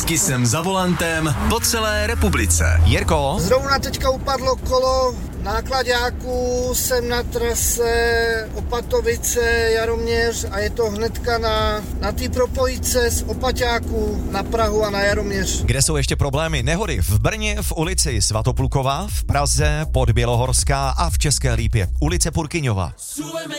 Taky jsem za volantem po celé republice. Jirko? Zrovna teďka upadlo kolo náklaďáků, jsem na trase Opatovice, Jaroměř a je to hnedka na té propojce z Opaťáků na Prahu a na Jaroměř. Kde jsou ještě problémy? Nehody v Brně v ulici Svatoplukova, v Praze Podbělohorská a v České Lípě ulice Purkyňova.